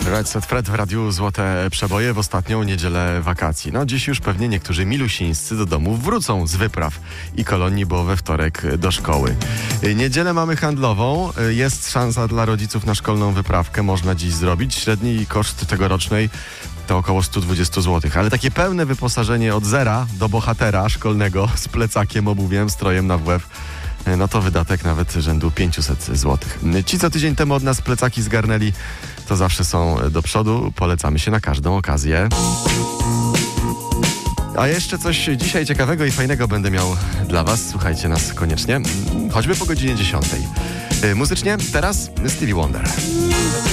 Right Set Fred w radiu Złote Przeboje w ostatnią niedzielę wakacji. No dziś już pewnie niektórzy milusińscy do domów wrócą z wypraw i kolonii, bo we wtorek do szkoły. Niedzielę mamy handlową. Jest szansa dla rodziców na szkolną wyprawkę. Można dziś zrobić. Średni koszt tegorocznej to około 120 zł. Ale takie pełne wyposażenie od zera do bohatera szkolnego z plecakiem, obuwiem, strojem na WF, no to wydatek nawet rzędu 500 zł. Ci, co tydzień temu od nas plecaki zgarnęli, to zawsze są do przodu. Polecamy się na każdą okazję. A jeszcze coś dzisiaj ciekawego i fajnego będę miał dla was. Słuchajcie nas koniecznie, choćby po godzinie 10. Muzycznie teraz Stevie Wonder.